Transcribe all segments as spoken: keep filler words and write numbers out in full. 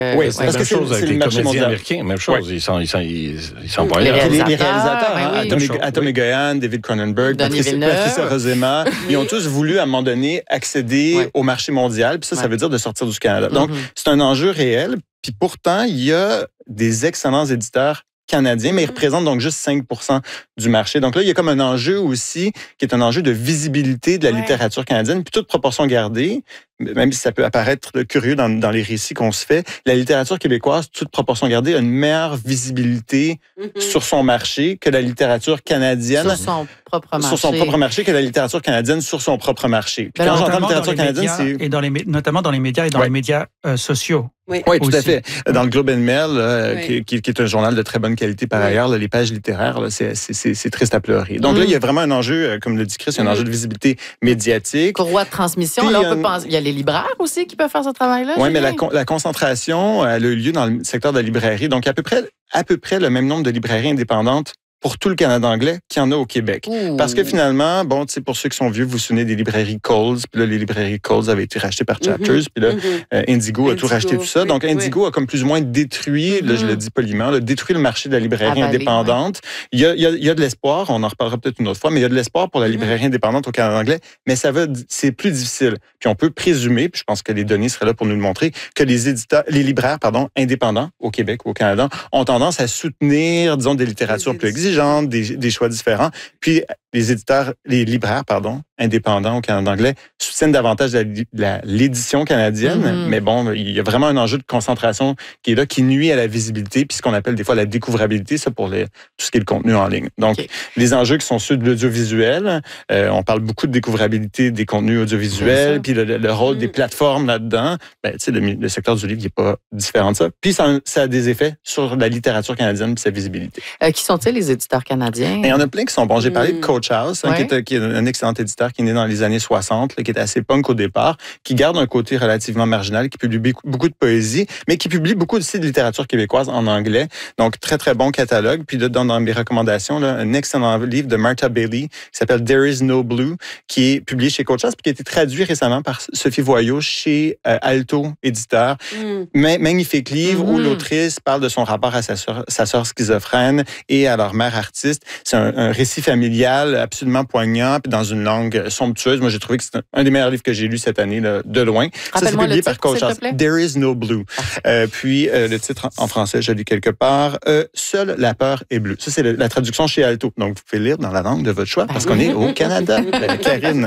Euh, oui, c'est parce la que même chose c'est, avec c'est les comédiens mondial. américains, même chose. Oui. Ils sont, ils sont, ils, ils sont pas les, là. les, les réalisateurs, ben hein, oui. Atomic, Chose, Atomic oui. Goyan, David Cronenberg, Denis Patricia, Villeneuve. Patricia Rozema, ils ont tous voulu, à un moment donné, accéder Ouais. au marché mondial. Puis ça, ça Ouais. veut dire de sortir du Canada. Donc, Mm-hmm. c'est un enjeu réel. Puis pourtant, il y a des excellents éditeurs canadiens, mais ils représentent donc juste cinq pour cent du marché. Donc là, il y a comme un enjeu aussi qui est un enjeu de visibilité de la ouais. littérature canadienne, puis toute proportion gardée, même si ça peut apparaître curieux dans, dans les récits qu'on se fait, la littérature québécoise, toute proportion gardée, a une meilleure visibilité mm-hmm. sur son marché que la littérature canadienne. Sur son propre marché. Sur son propre marché que la littérature canadienne sur son propre marché. Puis quand j'entends littérature canadienne, c'est... Et dans les, notamment dans les médias et dans ouais. les médias euh, sociaux. Oui, oui, tout à fait. Dans le Globe and Mail, euh, oui. qui, qui est un journal de très bonne qualité par oui. ailleurs, là, les pages littéraires, là, c'est, c'est, c'est, c'est triste à pleurer. Donc mm. là, il y a vraiment un enjeu, comme le dit Chris, un mm. enjeu de visibilité médiatique. Courroie de transmission, Puis, là, on peut euh, penser... Il y a les libraires aussi qui peuvent faire ce travail-là. Oui, mais la, la concentration, elle a eu lieu dans le secteur de la librairie. Donc, à peu près, à peu près le même nombre de librairies indépendantes pour tout le Canada anglais qu'il y en a au Québec. Ouh. Parce que finalement, bon, tu sais, pour ceux qui sont vieux, vous vous souvenez des librairies Coles, puis là, les librairies Coles avaient été rachetées par Chapters, mm-hmm. puis là, mm-hmm. euh, Indigo, Indigo a tout racheté, tout ça. Oui, Donc, Indigo oui. a comme plus ou moins détruit, mm-hmm. là, je le dis poliment, là, détruit le marché de la librairie Avalé, indépendante. Ouais. Il, y a, il, y a, il y a de l'espoir, on en reparlera peut-être une autre fois, mais il y a de l'espoir pour la librairie mm-hmm. indépendante au Canada anglais, mais ça va, c'est plus difficile. Puis on peut présumer, puis je pense que les données seraient là pour nous le montrer, que les éditeurs, les libraires, pardon, indépendants au Québec ou au Canada ont tendance à soutenir, disons, des littératures plus exigeantes, des, des choix différents. Puis les éditeurs, les libraires, pardon, indépendants au Canada anglais soutiennent davantage la, la, l'édition canadienne. Mm-hmm. Mais bon, il y a vraiment un enjeu de concentration qui est là, qui nuit à la visibilité, puis ce qu'on appelle des fois la découvrabilité, ça pour les, tout ce qui est le contenu en ligne. Donc, okay. les enjeux qui sont ceux de l'audiovisuel, euh, on parle beaucoup de découvrabilité des contenus audiovisuels, puis le, le rôle mm-hmm. des plateformes là-dedans. Ben, tu sais, le, le secteur du livre, il n'est pas différent de ça. Puis ça, ça a des effets sur la littérature canadienne puis sa visibilité. Euh, qui sont-ils les éditeurs canadiens? Et il y en a plein qui sont bons. J'ai parlé mm. de Coach House, hein, ouais. qui, est, qui est un excellent éditeur qui est né dans les années soixante, là, qui est assez punk au départ, qui garde un côté relativement marginal, qui publie beaucoup de poésie, mais qui publie beaucoup aussi de littérature québécoise en anglais. Donc, très, très bon catalogue. Puis là, dans, dans mes recommandations, là, un excellent livre de Martha Bailey qui s'appelle There is no Blue, qui est publié chez Coach House, puis qui a été traduit récemment par Sophie Voyot chez euh, Alto Éditeur. Mm. Mais, magnifique livre mm-hmm. où l'autrice parle de son rapport à sa sœur, sa sœur schizophrène et à leur mère artiste. C'est un, un récit familial absolument poignant, puis dans une langue somptueuse. Moi, j'ai trouvé que c'est un, un des meilleurs livres que j'ai lu cette année, là, de loin. Ça, c'est publié par Coach House. There is no blue. Euh, puis, euh, le titre en français, je lis quelque part. Euh, Seule la peur est bleue. Ça, c'est le, la traduction chez Alto. Donc, vous pouvez lire dans la langue de votre choix, parce qu'on est au Canada. Ben, Karine.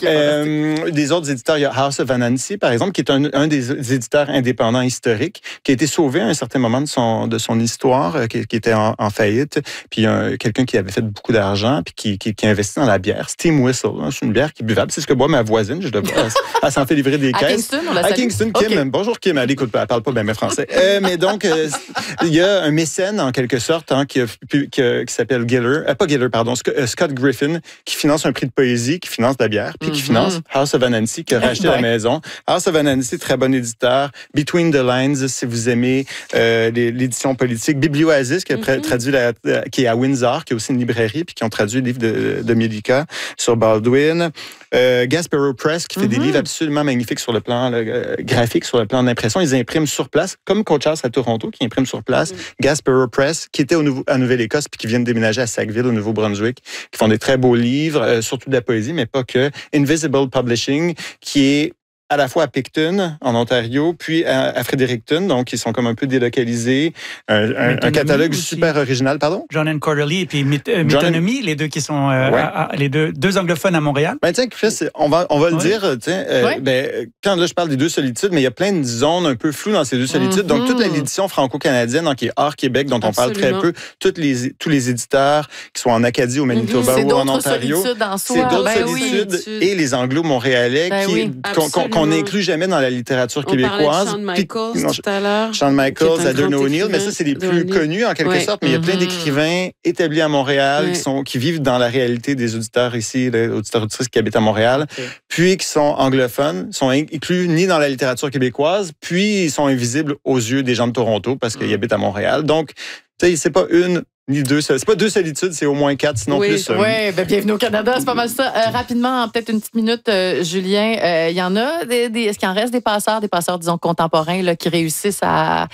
Euh, des autres éditeurs, il y a House of Anansi, par exemple, qui est un, un des éditeurs indépendants historiques, qui a été sauvé à un certain moment de son, de son histoire, qui, qui était en, en faillite. Puis, un, quelqu'un qui avait fait beaucoup d'argent, puis qui, qui, qui investit dans la bière. Steam Whistle, hein, c'est une bière qui est buvable. C'est ce que boit ma voisine. Je dois pas. Elle s'en fait livrer des à caisses. Kingston, on la à Kingston, Kim. Okay. Bonjour Kim. Elle écoute pas, elle parle pas bien français. euh, mais donc, euh, il y a un mécène en quelque sorte hein, qui, a, qui, a, qui s'appelle Giller, euh, pas Giller, pardon, Scott Griffin, qui finance un prix de poésie, qui finance de la bière, puis mm-hmm. qui finance House of Anansi, qui a racheté ouais. la maison. House of Anansi, très bon éditeur. Between the Lines, si vous aimez euh, l'édition politique. Biblioasis, qui a mm-hmm. traduit la, qui est à Windsor, qui est aussi une librairie, puis qui ont traduit le livre de, de Milica sur Baldwin. Euh, Gaspereau Press, qui fait mm-hmm. des livres absolument magnifiques sur le plan là, euh, graphique, sur le plan d'impression. Ils impriment sur place, comme Coach House à Toronto, qui imprime sur place. Mm-hmm. Gaspereau Press, qui était au nouveau, à Nouvelle-Écosse, puis qui vient de déménager à Sackville, au Nouveau-Brunswick, qui font des très beaux livres, euh, surtout de la poésie, mais pas que. Invisible Publishing, qui est à la fois à Picton, en Ontario, puis à, à Fredericton, donc ils sont comme un peu délocalisés. Un, un, un catalogue aussi. Super original, pardon? John and Quarterly et puis Metonymy, les deux qui sont euh, ouais. à, à, les deux, deux anglophones à Montréal. Ben tiens, Chris, on va, on va ouais. le dire, tiens, euh, ouais. ben, quand là je parle des deux solitudes, mais il y a plein de zones un peu floues dans ces deux solitudes. Mm-hmm. Donc toute l'édition franco-canadienne, donc, qui est hors Québec, dont Absolument. on parle très peu, toutes les, tous les éditeurs qui sont en Acadie, au Manitoba mm-hmm. ou en Ontario, en c'est d'autres ben solitudes oui. et les anglo-montréalais ben qui, oui. qu'on, qu'on n'inclut jamais dans la littérature on québécoise. Sean Michaels non, tout à l'heure. Sean Michaels, Adorno O'Neill, mais ça, c'est les plus connus en quelque ouais. sorte, mais mm-hmm. il y a plein d'écrivains établis à Montréal ouais. qui, sont, qui vivent dans la réalité des auditeurs ici, les auditeurs auditrices qui habitent à Montréal, okay. puis qui sont anglophones, sont inclus ni dans la littérature québécoise, puis ils sont invisibles aux yeux des gens de Toronto parce qu'ils mm. habitent à Montréal. Donc, tu sais, c'est pas une Ni deux. C'est pas deux solitudes, c'est au moins quatre, sinon oui, plus. Oui, euh... ben, bienvenue au Canada, c'est pas mal ça. Euh, rapidement, peut-être une petite minute, euh, Julien. Il euh, y en a, des, des, est-ce qu'il en reste des passeurs, des passeurs, disons, contemporains là, qui réussissent à,